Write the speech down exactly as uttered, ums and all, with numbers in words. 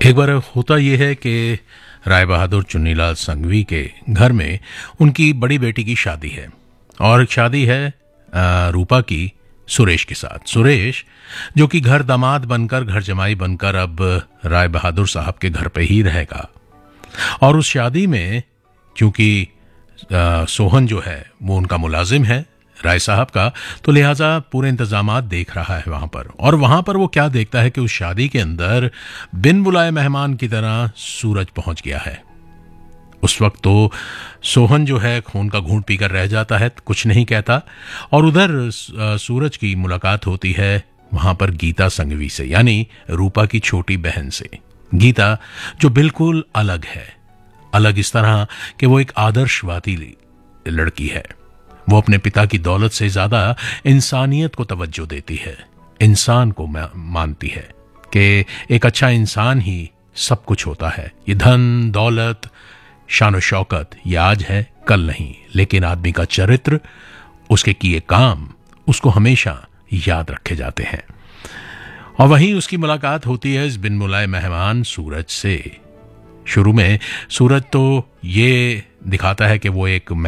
एक बार होता यह है कि राय बहादुर चुन्नीलाल संघवी के घर में उनकी बड़ी बेटी की शादी है और शादी है अ, रूपा की सुरेश के साथ। सुरेश जो कि घर दामाद बनकर, घर जमाई बनकर अब राय बहादुर साहब के घर पे ही रहेगा। और उस शादी में क्योंकि अ, सोहन जो है वो उनका मुलाजिम है राय साहब का, तो लिहाजा पूरे इंतजामात देख रहा है वहां पर। और वहां पर वो क्या देखता है कि उस शादी के अंदर बिन बुलाए मेहमान की तरह सूरज पहुंच गया है। उस वक्त तो सोहन जो है खून का घूंट पीकर रह जाता है, कुछ नहीं कहता। और उधर अ, सूरज की मुलाकात होती है वहां पर गीता संघवी से, यानी रूपा की छोटी बहन से। गीता जो बिल्कुल अलग है, अलग इस तरह कि वो एक आदर्शवादी लड़की है। वो अपने पिता की दौलत से ज्यादा इंसानियत को तवज्जो देती है, इंसान को मानती है कि एक अच्छा इंसान ही सब कुछ होता है। ये धन दौलत शान शौकत ये आज है कल नहीं, लेकिन आदमी का चरित्र, उसके किए काम उसको हमेशा याद रखे जाते हैं। और वहीं उसकी मुलाकात होती है इस बिन बुलाए मेहमान सूरज से। शुरू में सूरज तो ये दिखाता है कि वो एक